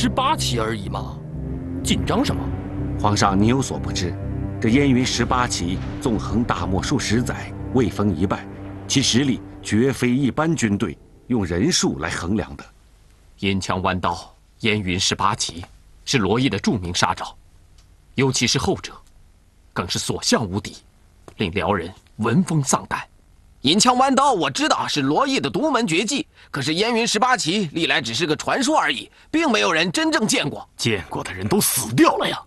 18旗而已嘛，紧张什么？ 皇上，你有所不知，这燕云18旗纵横大漠数十载，未逢一败，其实力绝非一般军队用人数来衡量的。 银枪弯刀、燕云18旗是罗毅的著名杀招，尤其是后者，更是所向无敌，令辽人闻风丧胆。 银枪弯刀我知道是罗毅的独门绝技，可是燕云18旗历来只是个传说而已，并没有人真正见过。 见过的人都死掉了呀。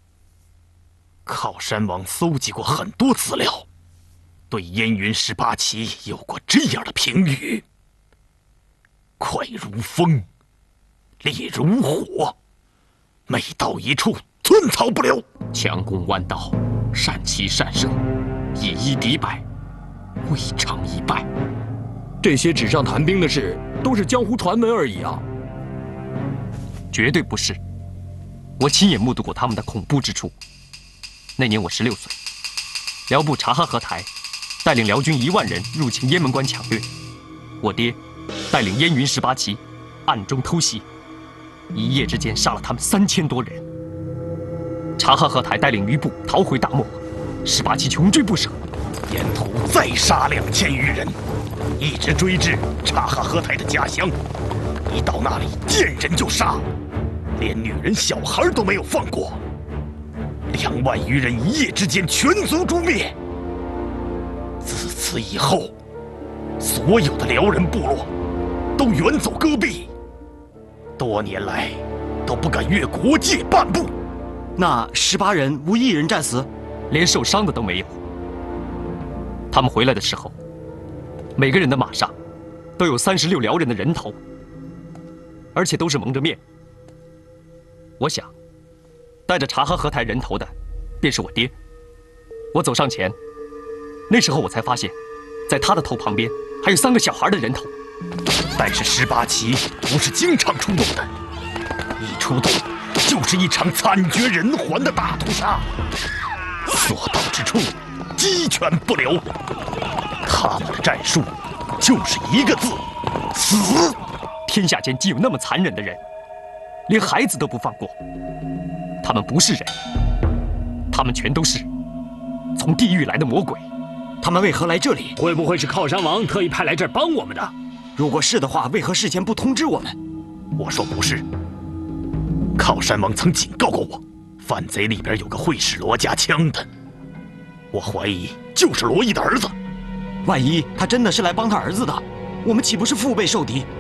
靠山王搜集过很多资料，对燕云18旗有过这样的评语：快如风，烈如火，每到一处寸草不留。 强攻弯道，善骑善射，以一敌百，未尝一败。 这些纸上谈兵的事都是江湖传闻而已啊！ 绝对不是，我亲眼目睹过他们的恐怖之处。那年我16岁，辽部察哈合台带领辽军1万人入侵雁门关抢掠，我爹带领燕云18旗暗中偷袭，一夜之间杀了他们3000多人。察哈合台带领余部逃回大漠，18旗穷追不舍， 沿途再杀2000余人，一直追至察哈合台的家乡。一到那里，见人就杀，连女人小孩都没有放过。2万余人一夜之间全族诛灭。自此以后，所有的辽人部落都远走戈壁，多年来都不敢越国界半步。 那18人无一人战死， 连受伤的都没有。他们回来的时候，每个人的马上都有36辽人的人头，而且都是蒙着面。我想，带着察哈合台人头的，便是我爹。我走上前，那时候我才发现，在他的头旁边还有3个小孩的人头。 但是18旗不是经常出动的，一出动就是一场惨绝人寰的大屠杀，所到之处鸡犬不留。他们的战术就是一个字：死。 天下间既有那么残忍的人，连孩子都不放过。他们不是人，他们全都是从地狱来的魔鬼。 他们为何来这里？ 会不会是靠山王特意派来这儿帮我们的？ 如果是的话，为何事前不通知我们？ 我说不是。靠山王曾警告过我，反贼里边有个会使罗家枪的，我怀疑就是罗毅的儿子。 万一他真的是来帮他儿子的，我们岂不是腹背受敌？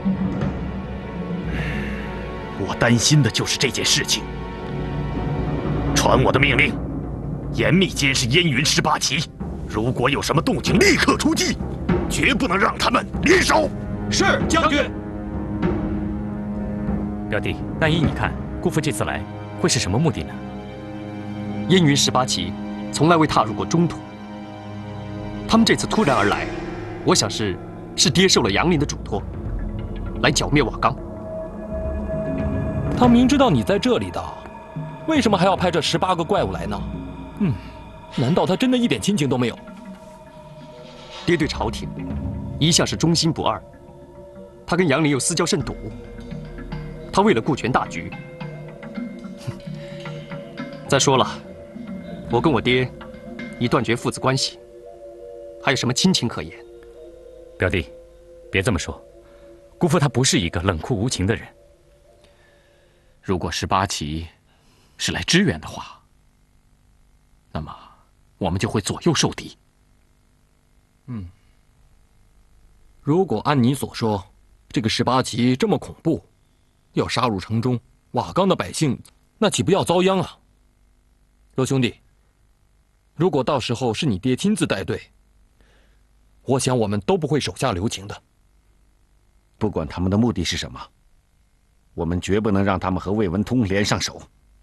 我担心的就是这件事情。传我的命令，严密监视燕云18旗，如果有什么动静，立刻出击，绝不能让他们联手。 是，将军。 表弟，那依你看，姑父这次来会是什么目的呢？ 燕云18旗从来未踏入过中土，他们这次突然而来，我想是爹受了杨林的嘱托，来剿灭瓦岗。 他明知道你在这里的，为什么还要派这18个怪物来呢？难道他真的一点亲情都没有？ 爹对朝廷一向是忠心不二，他跟杨林又私交甚笃，他为了顾全大局。再说了，我跟我爹已断绝父子关系，还有什么亲情可言？ 表弟，别这么说，姑父他不是一个冷酷无情的人。 如果18旗是来支援的话，那么我们就会左右受敌。 如果按你所说，这个18旗这么恐怖，要杀入城中，瓦岗的百姓那岂不要遭殃啊？罗兄弟，如果到时候是你爹亲自带队，我想我们都不会手下留情的。 不管他们的目的是什么，我们绝不能让他们和魏文通连上手。